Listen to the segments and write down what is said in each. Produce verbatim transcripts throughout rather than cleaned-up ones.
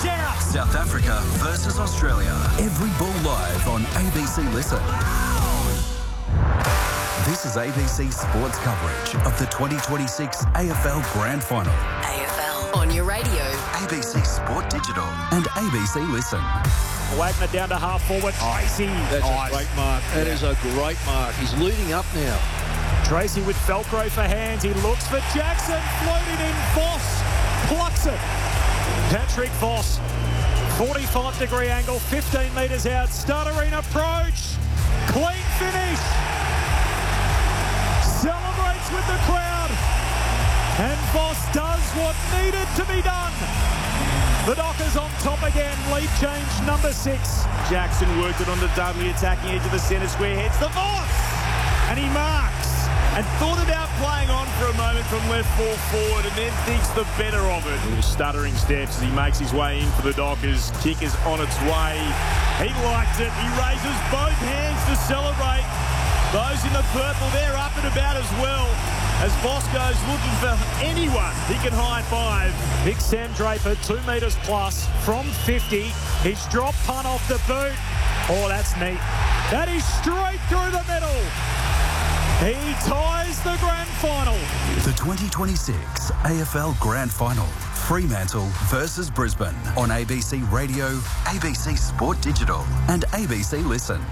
He's out. South Africa versus Australia. Every ball live on A B C Listen. This is A B C Sports coverage of the twenty twenty-six A F L Grand Final. A F L on your radio. A B C Sport Digital and A B C Listen. Wagner down to half forward. Icy. That's nice. a great mark. That yeah. is a great mark. He's leading up now. Tracy with Velcro for hands. He looks for Jackson. Floated in. Voss plucks it. Patrick Voss. forty-five degree angle. fifteen metres out. Stuttering approach. Clean finish. Celebrates with the crowd. And Voss does what needed to be done. The Dockers on top again. Lead change number six. Jackson worked it on the Dudley, attacking edge of the centre square. Heads the Voss. And he marks. And thought about playing on for a moment from left full forward and then thinks the better of it. Little stuttering steps as he makes his way in for the Dockers. Kick is on its way. He likes it. He raises both hands to celebrate. Those in the purple, they're up and about as well. As Voss goes looking for anyone he can high-five. Big Sam Draper, two metres plus from fifty. He's dropped punt off the boot. Oh, that's neat. That is straight through the middle. He ties the grand final. The twenty twenty-six A F L Grand Final. Fremantle versus Brisbane on A B C Radio, A B C Sport Digital and A B C Listen.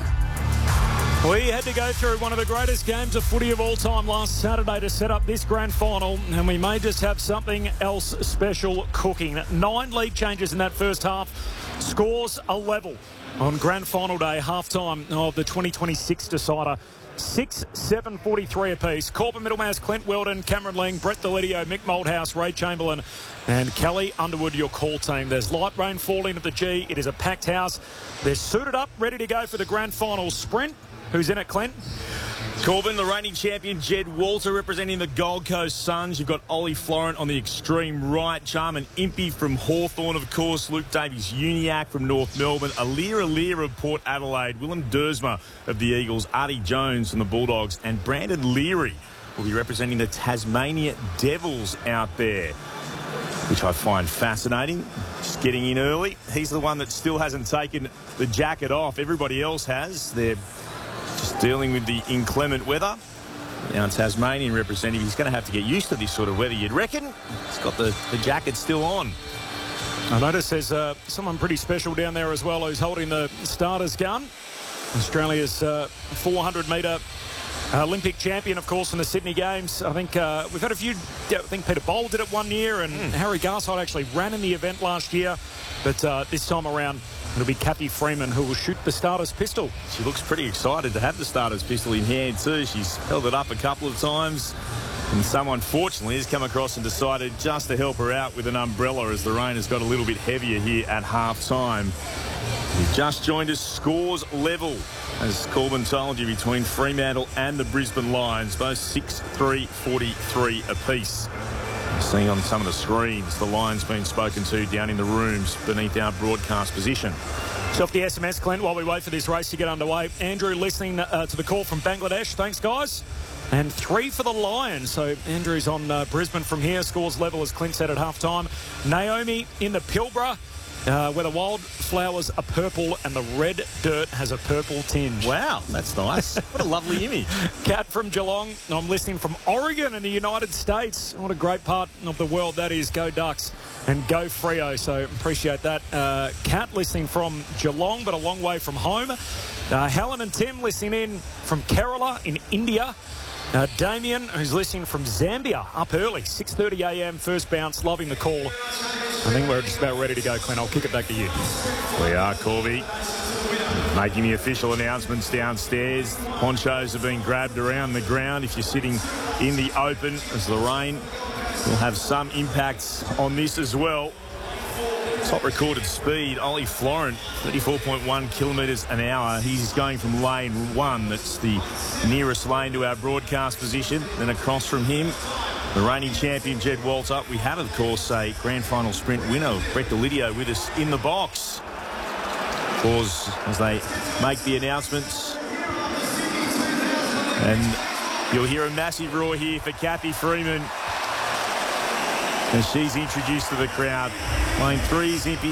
We had to go through one of the greatest games of footy of all time last Saturday to set up this grand final, and we may just have something else special cooking. Nine lead changes in that first half. Scores a level on grand final day, half-time of the twenty twenty-six decider. six seven forty-three apiece. Corbin Middlemass, Clint Weldon, Cameron Ling, Brett Delidio, Mick Moldhouse, Ray Chamberlain and Kelly Underwood, your call team. There's light rain falling at the G. It is a packed house. They're suited up, ready to go for the grand final sprint. Who's in it, Clint? Corbin, the reigning champion, Jed Walter representing the Gold Coast Suns. You've got Ollie Florent on the extreme right. Jarman Impey from Hawthorn, of course. Luke Davies-Uniacke from North Melbourne. Alir Alir of Port Adelaide. Willem Dersma of the Eagles. Artie Jones from the Bulldogs. And Brandon Leary will be representing the Tasmania Devils out there, which I find fascinating. Just getting in early. He's the one that still hasn't taken the jacket off. Everybody else has. They're just dealing with the inclement weather. Now Tasmanian representative, he's going to have to get used to this sort of weather, you'd reckon. He's got the, the jacket still on. I notice there's uh, someone pretty special down there as well who's holding the starter's gun. Australia's uh, four hundred metre Olympic champion, of course, in the Sydney Games. I think uh, we've had a few. I think Peter Bowl did it one year, and mm. Harry Garside actually ran in the event last year. But uh, this time around, it'll be Kathy Freeman who will shoot the starter's pistol. She looks pretty excited to have the starter's pistol in hand too. She's held it up a couple of times. And someone, fortunately, has come across and decided just to help her out with an umbrella as the rain has got a little bit heavier here at half-time. You've just joined us, scores level, as Corbin told you, between Fremantle and the Brisbane Lions, both six three forty-three apiece. Seeing on some of the screens, the Lions being spoken to down in the rooms beneath our broadcast position. So off the S M S, Clint, while we wait for this race to get underway. Andrew listening uh, to the call from Bangladesh. Thanks, guys. And three for the Lions. So Andrew's on uh, Brisbane from here. Scores level, as Clint said, at half-time. Naomi in the Pilbara, uh, where the wildflowers are purple and the red dirt has a purple tinge. Wow, that's nice. What a lovely image. Kat from Geelong. I'm listening from Oregon in the United States. What a great part of the world that is. Go Ducks and go Freo. So appreciate that. Uh, Kat listening from Geelong, but a long way from home. Uh, Helen and Tim listening in from Kerala in India. Uh, Damien, who's listening from Zambia, up early, six thirty a m, first bounce, loving the call. I think we're just about ready to go, Clint. I'll kick it back to you. We are, Corby. Making the official announcements downstairs. Ponchos have been grabbed around the ground. If you're sitting in the open, as the rain will have some impacts on this as well. Top recorded speed, Ollie Florent, thirty-four point one kilometres an hour. He's going from lane one. That's the nearest lane to our broadcast position. Then across from him, the reigning champion, Jed Walter. We had, of course, a grand final sprint winner, Brett Delidio, with us in the box. Pause as they make the announcements. And you'll hear a massive roar here for Kathy Freeman as she's introduced to the crowd. Lane three is Impey.